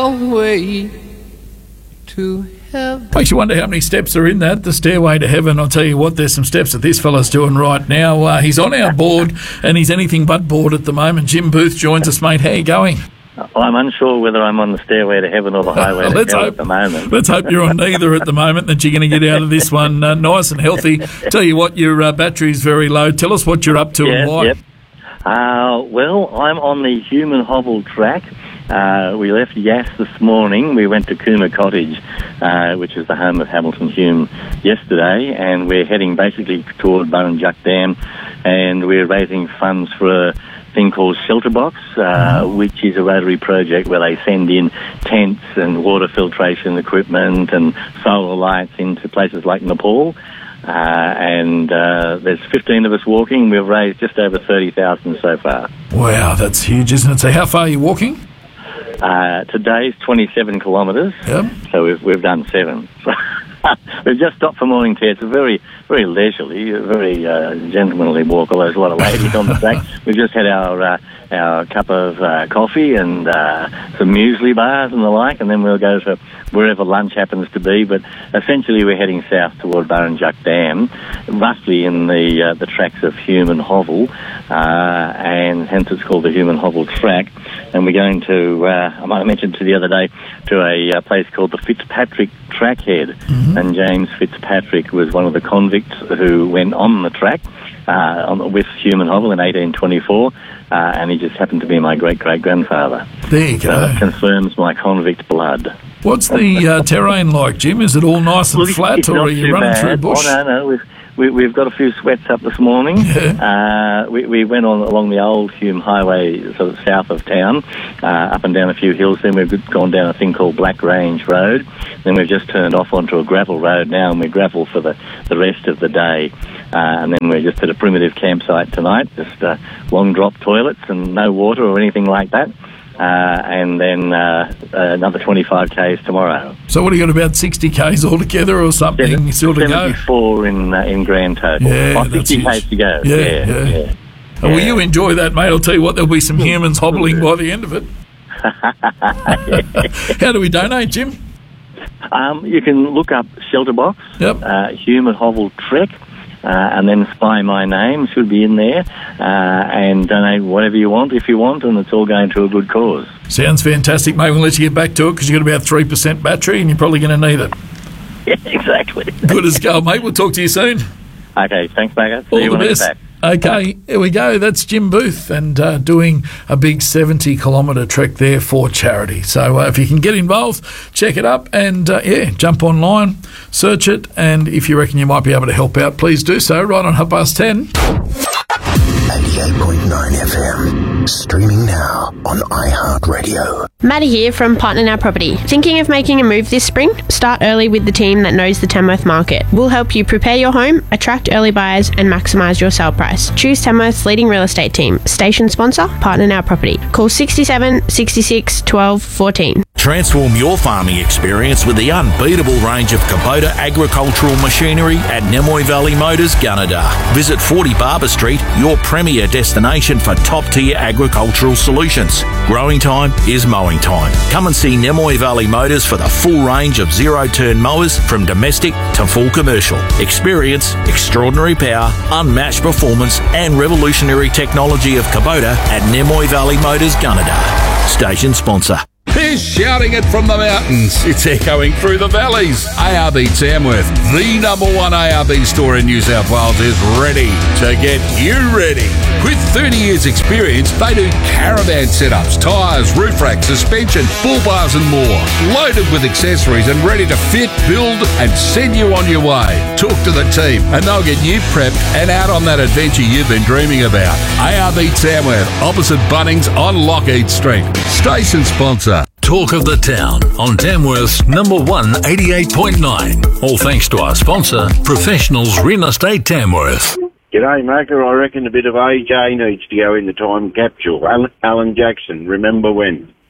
stairway to heaven. Makes you wonder how many steps are in that, the stairway to heaven. I'll tell you what, there's some steps that this fella's doing right now. He's on our board, and he's anything but bored at the moment. Jim Booth joins us, mate. How are you going? I'm unsure whether I'm on the stairway to heaven or the highway to hell at the moment. Let's hope you're on neither at the moment, that you're going to get out of this one nice and healthy. Tell you what, your battery's very low. Tell us what you're up to and why. Yep. Well, I'm on the Human Hobble track. We left Yass this morning. We went to Cooma Cottage, which is the home of Hamilton Hume, yesterday, and we're heading basically toward Burrinjuck Dam, and we're raising funds for a thing called Shelter Box, which is a Rotary project where they send in tents and water filtration equipment and solar lights into places like Nepal. And there's 15 of us walking. We've raised just over 30,000 so far. Wow, that's huge, isn't it? So how far are you walking? Today's 27 kilometres. Yep. So we've done 7. We've just stopped for morning tea. It's a very, very leisurely, very gentlemanly walk, although there's a lot of ladies on the track. We've just had our cup of coffee and some muesli bars and the like, and then we'll go to wherever lunch happens to be. But essentially we're heading south toward Burrinjuck Dam, roughly in the tracks of Human Hobble, and hence it's called the Human Hobble track. And we're going to, I might have mentioned to the other day, to a place called the Fitzpatrick Trackhead. Mm-hmm. And James Fitzpatrick was one of the convicts who went on the track with Human Hobble in 1824, and he just happened to be my great-great-grandfather. There you go. So it confirms my convict blood. What's the terrain like, Jim? Is it all nice and flat, or are you running through bush? Oh, no. We've got a few sweats up this morning. Yeah. We went along the old Hume Highway, sort of south of town, up and down a few hills. Then we've gone down a thing called Black Range Road. Then we've just turned off onto a gravel road now, and we gravel for the rest of the day. And then we're just at a primitive campsite tonight, just long drop toilets and no water or anything like that. And then another 25 Ks tomorrow. So what, have you got about 60 Ks altogether or something still to go? 74 in grand total. Yeah, 50 Ks to go. Yeah. Well, you enjoy that, mate. I'll tell you what, there'll be some humans hobbling by the end of it. How do we donate, Jim? You can look up Shelter Box, Human Hobble Trek, and then spy my name, should be in there, and donate whatever you want if you want, and it's all going to a good cause. Sounds fantastic, mate. We'll let you get back to it because you've got about 3% battery and you're probably going to need it. Yeah, exactly. Good as gold, mate. We'll talk to you soon. Okay, thanks, Bagger. All the best. Okay, here we go. That's Jim Booth, and doing a big 70-kilometre trek there for charity. So if you can get involved, check it up and, jump online, search it, and if you reckon you might be able to help out, please do so right on 10:30. 88.9 FM. Streaming now on iHeartRadio. Maddie here from Partner Now Property. Thinking of making a move this spring? Start early with the team that knows the Tamworth market. We'll help you prepare your home, attract early buyers, and maximise your sale price. Choose Tamworth's leading real estate team. Station sponsor, Partner Now Property. Call 67 66 12 14. Transform your farming experience with the unbeatable range of Kubota agricultural machinery at Nemoy Valley Motors, Gunnedah. Visit 40 Barber Street, your premier destination for top-tier agricultural solutions. Growing time is mowing time. Come and see Nemoy Valley Motors for the full range of zero-turn mowers from domestic to full commercial. Experience, extraordinary power, unmatched performance and revolutionary technology of Kubota at Nemoy Valley Motors, Gunnedah. Station sponsor. They're shouting it from the mountains. It's echoing through the valleys. ARB Tamworth, the number one ARB store in New South Wales, is ready to get you ready. With 30 years experience, they do caravan setups, tyres, roof racks, suspension, bull bars and more. Loaded with accessories and ready to fit, build and send you on your way. Talk to the team and they'll get you prepped and out on that adventure you've been dreaming about. ARB Tamworth, opposite Bunnings on Lockheed Street. Station sponsor. Talk of the town on Tamworth's number 1 88.9. All thanks to our sponsor, Professionals Real Estate Tamworth. G'day, Maker. I reckon a bit of AJ needs to go in the time capsule. Alan Jackson, remember when?